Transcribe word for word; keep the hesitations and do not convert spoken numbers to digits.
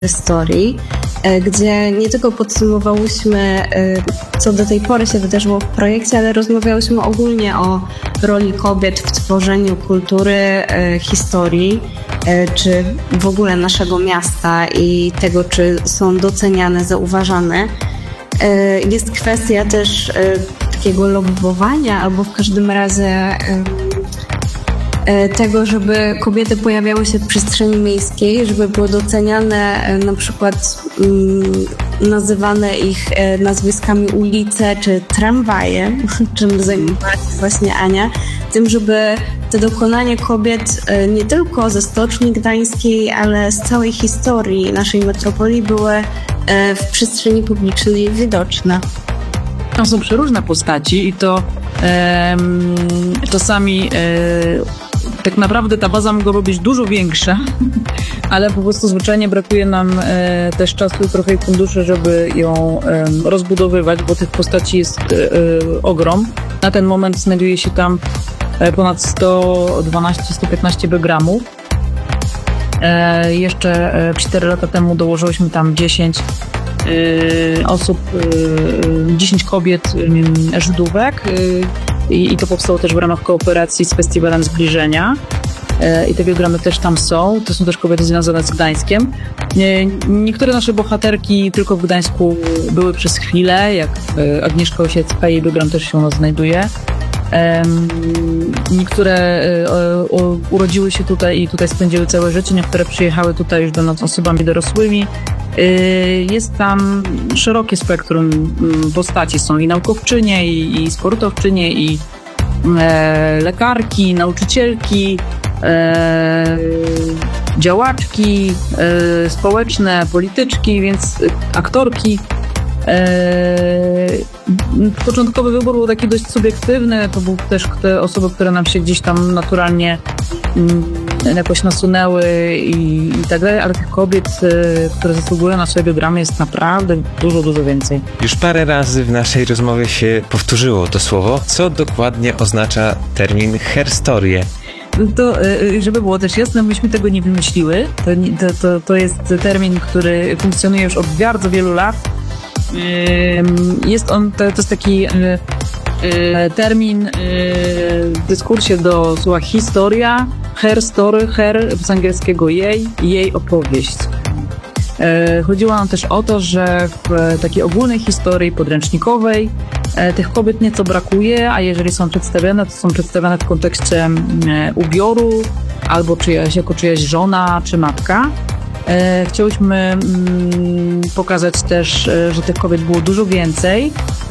historii, gdzie nie tylko podsumowałyśmy, co do tej pory się wydarzyło w projekcie, ale rozmawiałyśmy ogólnie o roli kobiet w tworzeniu kultury, historii, czy w ogóle naszego miasta i tego, czy są doceniane, zauważane. Jest kwestia też takiego lobbowania, albo w każdym razie tego, żeby kobiety pojawiały się w przestrzeni miejskiej, żeby było doceniane na przykład nazywane ich nazwiskami ulice czy tramwaje, czym zajmowała się właśnie Ania, tym, żeby te dokonania kobiet nie tylko ze Stoczni Gdańskiej, ale z całej historii naszej metropolii były w przestrzeni publicznej widoczne. To są przeróżne postaci i to e, czasami e, tak naprawdę ta baza mogłaby być dużo większa, ale po prostu zwyczajnie brakuje nam e, też czasu i trochę funduszy, żeby ją e, rozbudowywać, bo tych postaci jest e, ogrom. Na ten moment znajduje się tam e, ponad sto dwanaście sto piętnaście biogramów. E, jeszcze e, cztery lata temu dołożyłyśmy tam dziesięć e, osób, e, dziesięć kobiet e, Żydówek. E, I, I to powstało też w ramach kooperacji z Festiwalem Zbliżenia. E, I te biogramy też tam są. To są też kobiety związane z Gdańskiem. E, niektóre nasze bohaterki tylko w Gdańsku były przez chwilę, jak e, Agnieszka Osiecka, jej biogram też się u nas znajduje. E, niektóre e, o, urodziły się tutaj i tutaj spędziły całe życie. Niektóre przyjechały tutaj już do nas osobami dorosłymi. Jest tam szerokie spektrum postaci. Są i naukowczynie, i, i sportowczynie, i e, lekarki, nauczycielki, e, działaczki e, społeczne, polityczki, więc aktorki. E, początkowy wybór był taki dość subiektywny. To był też te osoby, które nam się gdzieś tam naturalnie m, jakoś nasunęły i, i tak dalej, ale tych kobiet, y, które zasługują na swoje biogramy, jest naprawdę dużo, dużo więcej. Już parę razy w naszej rozmowie się powtórzyło to słowo. Co dokładnie oznacza termin herstorie? To, żeby było też jasne, myśmy tego nie wymyśliły. To, to, to, to jest termin, który funkcjonuje już od bardzo wielu lat. Jest on, to, to jest taki termin w dyskursie do słowa historia, her story, her z angielskiego jej, jej opowieść. Chodziło nam też o to, że w takiej ogólnej historii podręcznikowej tych kobiet nieco brakuje, a jeżeli są przedstawiane, to są przedstawiane w kontekście ubioru albo czyjaś, jako czyjaś żona czy matka. Chciałyśmy pokazać też, że tych kobiet było dużo więcej